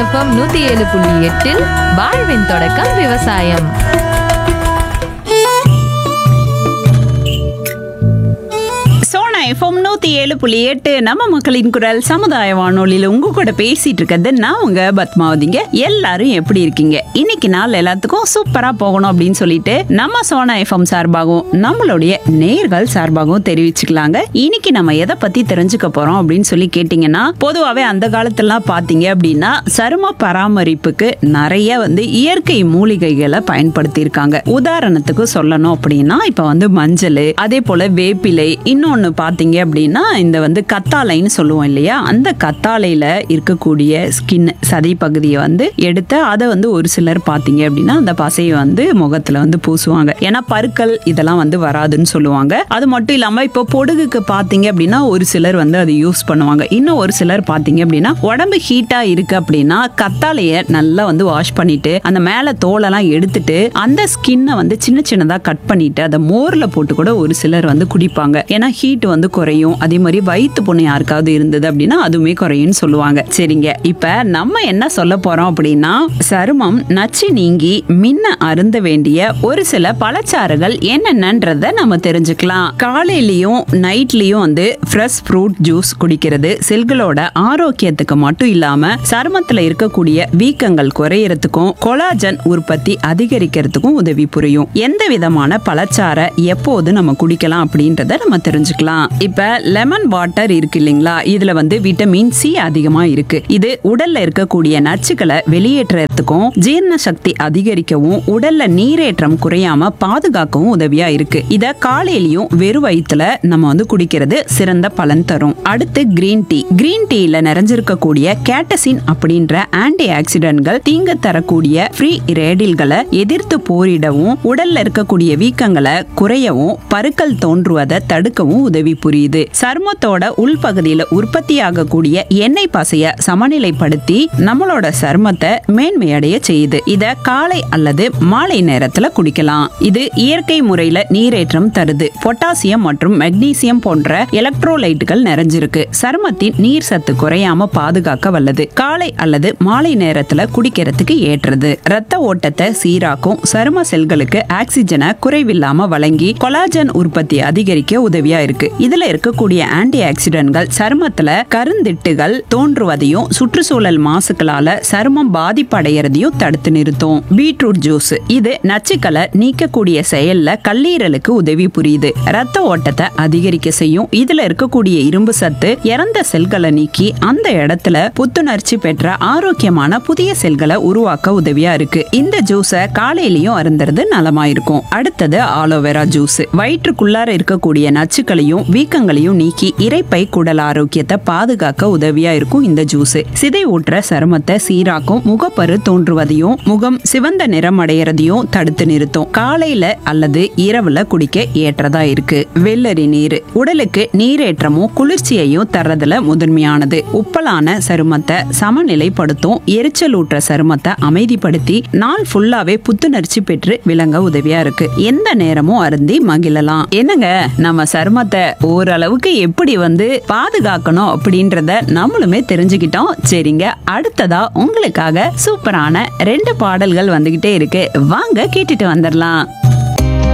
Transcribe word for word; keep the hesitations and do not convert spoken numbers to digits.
FM நூத்தி ஏழு புள்ளி எட்டில் வாழ்வின் தொடக்கம் விவசாயம். எஃப்எம் நூத்தி ஏழு புள்ளி எட்டு நம்ம மக்களின் குரல் சமுதாய வானொலியில உங்க கூட பேசிட்டு இருக்கிறது நான் உங்க பத்மாவதிங்க. எல்லாரும் எப்படி இருக்கீங்க? இன்னைக்கு நாள் எல்லாத்துக்கும் சூப்பரா போகணும் அப்படின்னு சொல்லிட்டு நம்ம சோனா எஃப்எம் சார்பாகவும் நம்மளுடைய நேர்கள் சார்பாகவும் தெரிவிச்சுக்கலாங்க. இன்னைக்கு நம்ம எதை பத்தி தெரிஞ்சுக்க போறோம் அப்படின்னு சொல்லி கேட்டீங்கன்னா, பொதுவாவே அந்த காலத்துலாம் பாத்தீங்க அப்படின்னா சரும பராமரிப்புக்கு நிறைய வந்து இயற்கை மூலிகைகளை பயன்படுத்தி இருக்காங்க. உதாரணத்துக்கு சொல்லணும் அப்படின்னா இப்ப வந்து மஞ்சள், அதே போல வேப்பிலை, இன்னொன்னு பாத்தீங்க அப்படின்னா இந்த வந்து கத்தாழைன்னு சொல்லுவோம் இல்லையா, அந்த கத்தாழையில இருக்கக்கூடிய ஸ்கின் சதை பகுதியை வந்து எடுத்து அதை வந்து ஒரு சிலர் பாத்தீங்க அப்படின்னா அந்த பசையை வந்து முகத்துல வந்து பூசுவாங்க. ஏன்னா பருக்கள் இதெல்லாம் வந்து வராதுன்னு சொல்லுவாங்க. அது மட்டும் இல்லாம இப்போ பொடுகுக்கு பாத்தீங்க அப்படின்னா ஒரு சிலர் வந்து அதை யூஸ் பண்ணுவாங்க. இன்னும் ஒரு சிலர் பாத்தீங்க அப்படின்னா உடம்பு ஹீட்டா இருக்கு அப்படின்னா கத்தாழைய நல்லா வந்து வாஷ் பண்ணிட்டு அந்த மேல தோலெல்லாம் எடுத்துட்டு அந்த ஸ்கின்னை வந்து சின்ன சின்னதா கட் பண்ணிட்டு அதை மோர்ல போட்டு கூட ஒரு சிலர் வந்து குடிப்பாங்க. ஏன்னா ஹீட் வந்து குறையும். அதே மாதிரி வயிற்று புண்ணு யாருக்காவது இருந்தது அப்படின்னா அதுவுமே குறையும் சொல்லுவாங்க. சரிங்க, இப்ப நம்ம என்ன சொல்ல போறோம் அப்படின்னா சருமம் நச்சு நீங்கி மின்ன அருந்த வேண்டிய ஒரு சில பழச்சாறுகள் என்னென்னன்றத நம்ம தெரிஞ்சுக்கலாம். காலையிலயும் நைட்லயும் வந்து ஃப்ரெஷ் ஃப்ரூட் ஜூஸ் குடிக்கிறது செல்களோட ஆரோக்கியத்துக்கு மட்டும் இல்லாம சருமத்துல இருக்கக்கூடிய வீக்கங்கள் குறையறதுக்கும் கொலாஜன் உற்பத்தி அதிகரிக்கிறதுக்கும் உதவி புரியும். எந்த விதமான பழச்சாறை எப்போது நம்ம குடிக்கலாம் அப்படின்றத நம்ம தெரிஞ்சுக்கலாம். இப்ப லெமன் வாட்டர் இருக்கு இல்லைங்களா, இதுல வந்து விட்டமின் சி அதிகமா இருக்கு. இது உடல்ல இருக்கக்கூடிய நச்சுக்களை வெளியேற்றத்துக்கும் ஜீரண சக்தி அதிகரிக்கவும் உடல்ல நீரேற்றம் குறையாம பாதுகாக்கவும் உதவியா இருக்கு. இத காலையிலயும் வெறும் வயிற்றுல நம்ம வந்து குடிக்கிறது சிறந்த பலன் தரும். அடுத்து கிரீன் டீ. கிரீன் டீல நிறைஞ்சிருக்கக்கூடிய கேட்டசின் அப்படின்ற ஆன்டி ஆக்சிடென்ட்கள் தீங்கு தரக்கூடிய ஃப்ரீ ரேடில்களை எதிர்த்து போரிடவும் உடல்ல இருக்கக்கூடிய வீக்கங்களை குறையவும் பருக்கள் தோன்றுவதை தடுக்கவும் உதவி புரியுது. சருமத்தோட உள்பகுதியில உற்பத்தி ஆகக்கூடிய எண்ணெய் பசைய சமநிலைப்படுத்தி நம்மளோட சருமத்தை மேன்மையடைய செய்யுது. இத காலை அல்லது மாலை நேரத்துல குடிக்கலாம். இது இயற்கை முறையில நீரேற்றம் தருது. பொட்டாசியம் மற்றும் மெக்னீசியம் போன்ற எலக்ட்ரோலைட்டுகள் நிறைஞ்சிருக்கு. சருமத்தின் நீர் சத்து குறையாம பாதுகாக்க வல்லது. காலை அல்லது மாலை நேரத்துல குடிக்கிறதுக்கு ஏற்றது. ரத்த ஓட்டத்தை சீராக்கும். சரும செல்களுக்கு ஆக்சிஜனை குறைவில்லாம வழங்கி கொலாஜன் உற்பத்தி அதிகரிக்க உதவியா இருக்கு. இதுல இருக்கக்கூடிய ஆன்டி ஆக்சிடென்ட்கள் சருமத்துல கருந்திட்டுகள் தோன்றுவதையும் சுற்றுச்சூழல் மாசுக்களால சருமம் பாதிப்படைகிறதையும் தடுத்து நிறுத்தும். Beetroot juice. இது நச்சுக்களை நீக்கக்கூடிய செயல்ல கல்லீரலுக்கு உதவி புரியுது. ரத்த ஓட்டத்தை அதிகரிக்க செய்யும். இதுல இருக்கக்கூடிய இரும்பு சத்து இறந்த செல்களை நீக்கி அந்த இடத்துல புத்துணர்ச்சி பெற்ற ஆரோக்கியமான புதிய செல்களை உருவாக்க உதவியா இருக்கு. இந்த ஜூஸை காலையிலயும் அருந்துறது நலமா இருக்கும். அடுத்தது ஆலோவேரா ஜூஸ். வயிற்றுக்குள்ளார இருக்கக்கூடிய நச்சுக்களையும் வீக்கங்களையும் நீக்கி இரைப்பை குடல் ஆரோக்கியத்தை பாதுகாக்க உதவியா இருக்கும் இந்த ஜூஸ். சிதை ஊற்ற சருமத்தை சீராக்கும். முகப்பரு தோன்றுவதையும் முகம் சிவந்த நிறம் அடையறதையும் தடுத்து நிறுத்தும். காலையில அல்லது இரவுல குடிக்க ஏற்றதா இருக்கு. வெள்ளரி நீர். உடலுக்கு நீரேற்றமும் குளிர்ச்சியையும் தர்றதுல முதன்மையானது. உப்பலான சருமத்தை சமநிலைப்படுத்தும். எரிச்சல் ஊற்ற சருமத்தை அமைதிப்படுத்தி நாள் ஃபுல்லாவே புத்துணர்ச்சி பெற்று விளங்க உதவியா இருக்கு. எந்த நேரமும் அருந்தி மகிழலாம். என்னங்க, நம்ம சருமத்தை ஓரளவுக்கு எப்படி வந்து பாதுகாக்கணும் அப்படின்றத நம்மளுமே தெரிஞ்சுக்கிட்டோம். சரிங்க, அடுத்ததா உங்களுக்காக சூப்பரான ரெண்டு பாடல்கள் வந்துகிட்டே இருக்கு. வாங்க கேட்டுட்டு வந்துடலாம்.